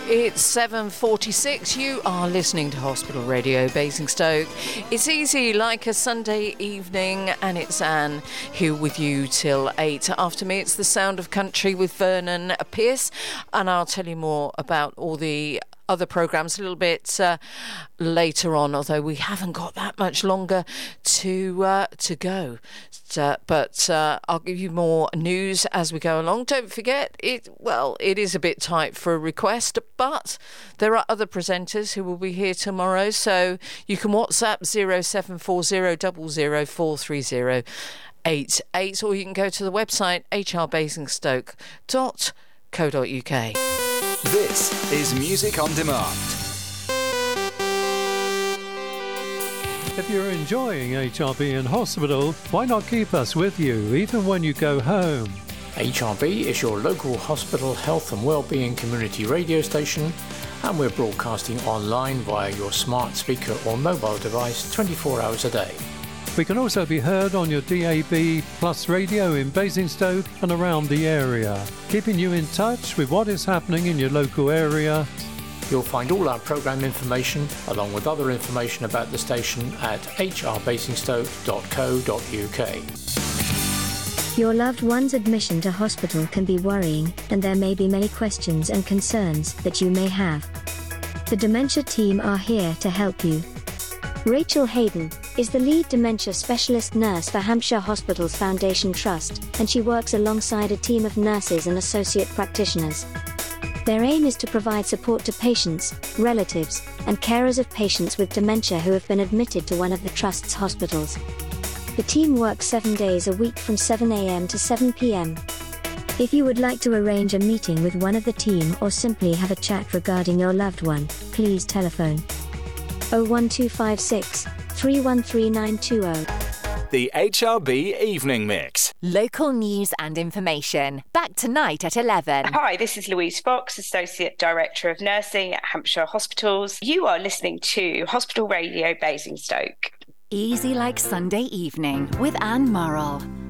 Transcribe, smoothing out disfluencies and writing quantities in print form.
It's 7:46. You are listening to Hospital Radio Basingstoke. It's easy like a Sunday evening, and it's Anne here with you till 8. After me, it's The Sound of Country with Vernon Pierce, and I'll tell you more about all the other programmes a little bit later on, although we haven't got that much longer to go. But I'll give you more news as we go along. Don't forget, it is a bit tight for a request, but there are other presenters who will be here tomorrow, so you can WhatsApp 0740 004308, or you can go to the website hrbasingstoke.co.uk. This is Music on Demand. If you're enjoying HRB in hospital, why not keep us with you even when you go home? HRB is your local hospital health and wellbeing community radio station, and we're broadcasting online via your smart speaker or mobile device 24 hours a day. We can also be heard on your DAB Plus radio in Basingstoke and around the area, keeping you in touch with what is happening in your local area. You'll find all our programme information, along with other information about the station, at hrbasingstoke.co.uk. Your loved one's admission to hospital can be worrying, and there may be many questions and concerns that you may have. The Dementia team are here to help you. Rachel Hayden is the lead dementia specialist nurse for Hampshire Hospitals Foundation Trust, and she works alongside a team of nurses and associate practitioners. Their aim is to provide support to patients, relatives, and carers of patients with dementia who have been admitted to one of the Trust's hospitals. The team works 7 days a week from 7 a.m. to 7 p.m. If you would like to arrange a meeting with one of the team or simply have a chat regarding your loved one, please telephone 01256 313920. The HRB Evening Mix. Local news and information. Back tonight at 11. Hi, this is Louise Fox, Associate Director of Nursing at Hampshire Hospitals. You are listening to Hospital Radio Basingstoke. Easy like Sunday evening with Anne Murrell.